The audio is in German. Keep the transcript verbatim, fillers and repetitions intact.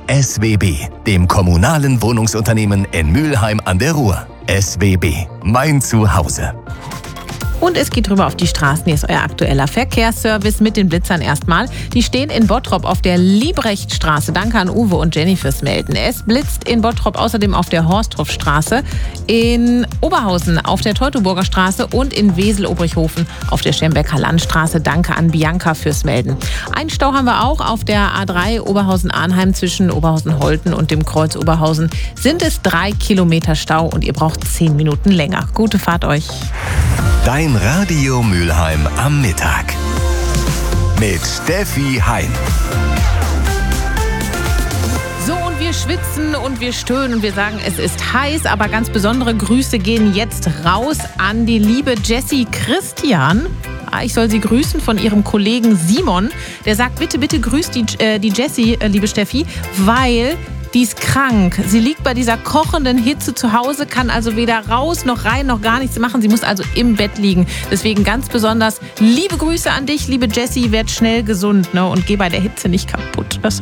S W B, dem kommunalen Wohnungsunternehmen in Mülheim an der Ruhr. S W B, mein Zuhause. Und es geht rüber auf die Straßen. Hier ist euer aktueller Verkehrsservice mit den Blitzern erstmal. Die stehen in Bottrop auf der Liebrechtstraße. Danke an Uwe und Jenny fürs Melden. Es blitzt in Bottrop außerdem auf der Horsthofstraße, in Oberhausen auf der Teutoburger Straße und in Wesel-Obrichhofen auf der Schembecker Landstraße. Danke an Bianca fürs Melden. Einen Stau haben wir auch auf der A drei Oberhausen-Arnheim zwischen Oberhausen-Holten und dem Kreuz Oberhausen. Sind es drei Kilometer Stau und ihr braucht zehn Minuten länger. Gute Fahrt euch. Dein Radio Mülheim am Mittag mit Steffi Hein. So, und wir schwitzen und wir stöhnen und wir sagen, es ist heiß, aber ganz besondere Grüße gehen jetzt raus an die liebe Jessie Christian. Ich soll sie grüßen von ihrem Kollegen Simon. Der sagt, bitte, bitte grüßt die, äh, die Jessie, äh, liebe Steffi, weil die ist krank. Sie liegt bei dieser kochenden Hitze zu Hause, kann also weder raus noch rein noch gar nichts machen. Sie muss also im Bett liegen. Deswegen ganz besonders liebe Grüße an dich, liebe Jessie. Werd schnell gesund, ne? Und geh bei der Hitze nicht kaputt. Das